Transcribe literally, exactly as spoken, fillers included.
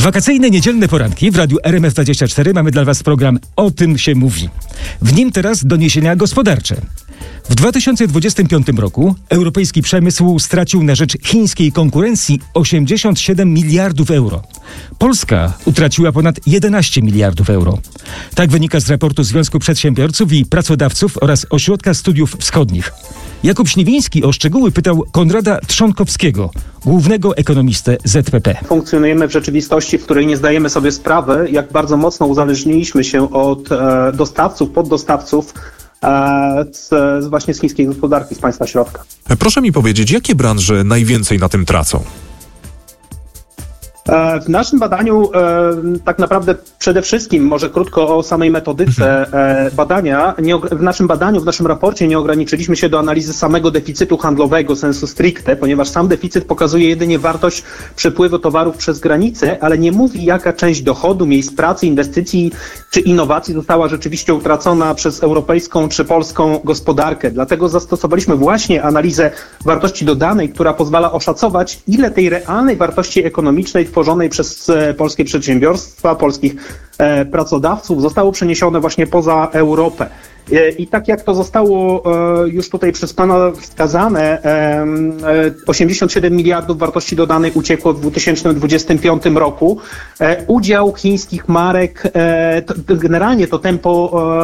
W wakacyjne niedzielne poranki w radiu R M F dwadzieścia cztery mamy dla Was program O tym się mówi. W nim teraz doniesienia gospodarcze. W dwa tysiące dwudziestym piątym roku europejski przemysł stracił na rzecz chińskiej konkurencji osiemdziesiąt siedem miliardów euro. Polska utraciła ponad jedenaście miliardów euro. Tak wynika z raportu Związku Przedsiębiorców i Pracodawców oraz Ośrodka Studiów Wschodnich. Jakub Śniewiński o szczegóły pytał Konrada Trzonkowskiego, głównego ekonomistę Z P P. Funkcjonujemy w rzeczywistości, w której nie zdajemy sobie sprawy, jak bardzo mocno uzależniliśmy się od e, dostawców, poddostawców e, z, z właśnie z chińskiej gospodarki, z państwa środka. Proszę mi powiedzieć, jakie branże najwięcej na tym tracą? W naszym badaniu tak naprawdę przede wszystkim, może krótko o samej metodyce badania, nie, w naszym badaniu, w naszym raporcie nie ograniczyliśmy się do analizy samego deficytu handlowego sensu stricte, ponieważ sam deficyt pokazuje jedynie wartość przepływu towarów przez granicę, ale nie mówi, jaka część dochodu, miejsc pracy, inwestycji czy innowacji została rzeczywiście utracona przez europejską czy polską gospodarkę. Dlatego zastosowaliśmy właśnie analizę wartości dodanej, która pozwala oszacować, ile tej realnej wartości ekonomicznej tworzonej przez e, polskie przedsiębiorstwa, polskich e, pracodawców zostało przeniesione właśnie poza Europę. E, I tak jak to zostało e, już tutaj przez Pana wskazane, e, osiemdziesiąt siedem miliardów wartości dodanej uciekło w dwa tysiące dwudziestym piątym roku. E, udział chińskich marek, e, to, generalnie to tempo e,